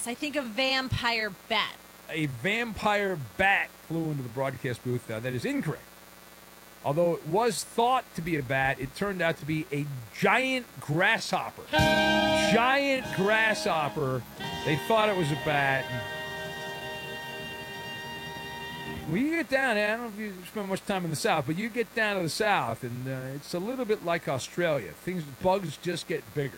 Yes, I think a vampire bat. A vampire bat flew into the broadcast booth. That is incorrect. Although it was thought to be a bat, it turned out to be a giant grasshopper. Giant grasshopper. They thought it was a bat. Well, you get down, I don't know if you spend much time in the South, but you get down to the South, and it's a little bit like Australia. Bugs just get bigger.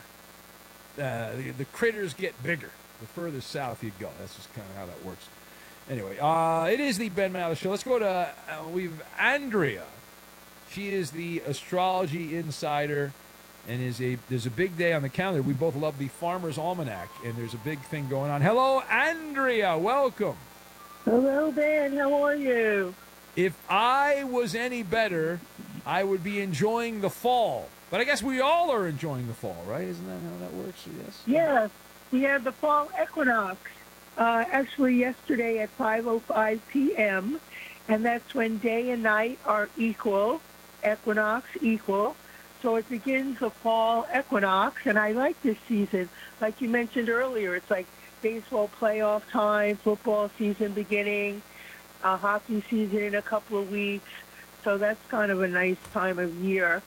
The critters get bigger the further south you go. That's just kind of how that works. Anyway, it is the Ben Maller Show. Let's go to, we've Andrea. She is the astrology insider, and there's a big day on the calendar. We both love the Farmer's Almanac, and there's a big thing going on. Hello, Andrea. Welcome. Hello, Ben. How are you? If I was any better, I would be enjoying the fall. But I guess we all are enjoying the fall, right? Isn't that how that works? Yes. Yes. We had the fall equinox, actually yesterday at 5:05 p.m., and that's when day and night are equal, equinox equal. So it begins the fall equinox, and I like this season. Like you mentioned earlier, it's like baseball playoff time, football season beginning, hockey season in a couple of weeks. So that's kind of a nice time of year.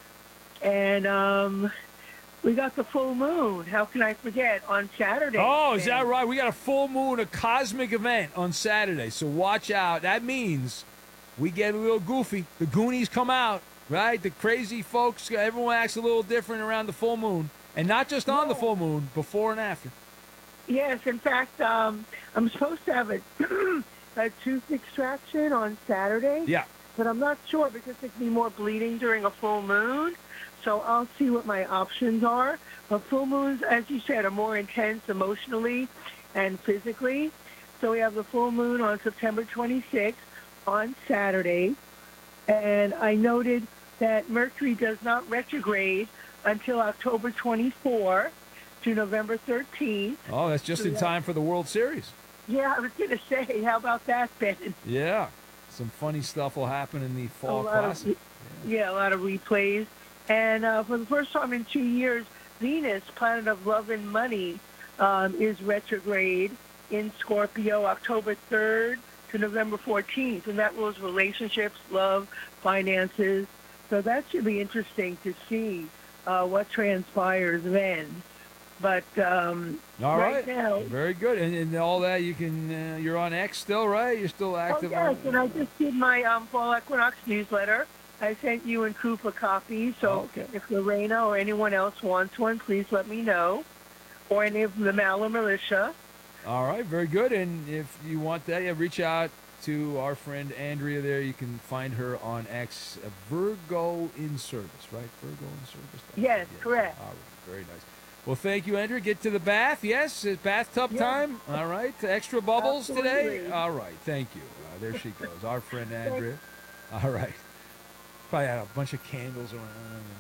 And we got the full moon. How can I forget? On Saturday. Oh, is that right? We got a full moon, a cosmic event on Saturday. So watch out. That means we get a little goofy. The Goonies come out, right? The crazy folks, everyone acts a little different around the full moon. And not just on the full moon, before and after. Yes, in fact, I'm supposed to have a tooth extraction on Saturday. Yeah. But I'm not sure because there can be more bleeding during a full moon. So I'll see what my options are. But full moons, as you said, are more intense emotionally and physically. So we have the full moon on September 26th on Saturday. And I noted that Mercury does not retrograde until October 24 to November 13th. Oh, that's just in time for the World Series. Yeah, I was going to say, how about that, Ben? Yeah. Some funny stuff will happen in the Fall Classic. A lot of replays. And for the first time in 2 years, Venus, planet of love and money, is retrograde in Scorpio October 3rd to November 14th. And that rules relationships, love, finances. So that should be interesting to see what transpires then. But all right now, very good, and all that you can. You're on X still, right? You're still active. Oh, yes, and I just did my fall equinox newsletter. I sent you and Coop a copy. So if Lorena or anyone else wants one, please let me know, or any of the Maller Militia. All right, very good. And if you want that, reach out to our friend Andrea there. You can find her on X, Virgo in Service, right? Virgo in Service. Yes, correct. All right, very nice. Well, thank you, Andrea. Get to the bath. Yes, it's bathtub time. All right. Extra bubbles today. All right. Thank you. There she goes. Our friend Andrea. All right. Probably had a bunch of candles around.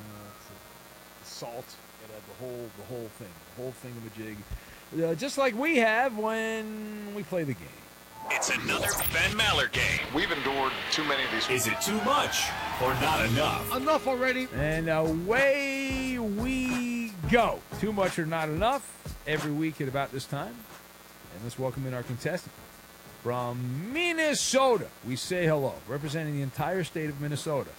Salt. It had the whole thing. The whole thingamajig. Just like we have when we play the game. It's another Ben Maller game. We've endured too many of these. Is it too much or not enough? Enough already. And away we go. Too much or not enough every week at about this time. And let's welcome in our contestant from Minnesota. We say hello, representing the entire state of Minnesota.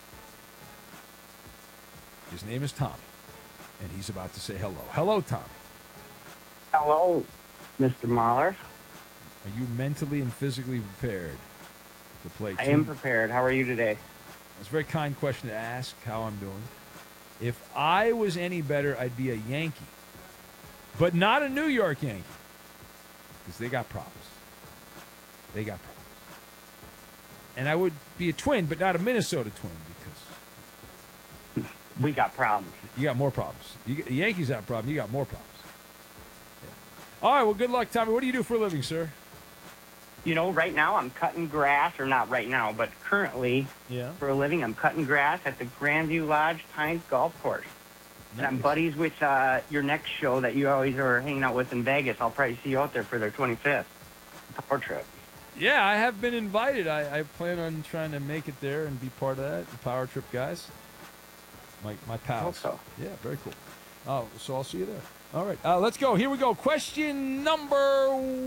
His name is Tommy, and he's about to say hello. Hello, Tommy. Hello, Mr. Mahler. Are you mentally and physically prepared to play? I am prepared. How are you today? That's a very kind question to ask, how I'm doing. If I was any better, I'd be a Yankee. But not a New York Yankee. Because they got problems. They got problems. And I would be a Twin, but not a Minnesota Twin, because we got problems. You got more problems. The Yankees have problems. You got more problems. Yeah. All right, well, good luck, Tommy. What do you do for a living, sir? You know, right now I'm cutting grass, or not right now, but currently, for a living, I'm cutting grass at the Grandview Lodge Pines Golf Course. Nice. And I'm buddies with your next show that you always are hanging out with in Vegas. I'll probably see you out there for their 25th power trip. Yeah, I have been invited. I plan on trying to make it there and be part of that, the power trip guys. My pals. So. Yeah, very cool. Oh, so I'll see you there. All right, let's go. Here we go. Question number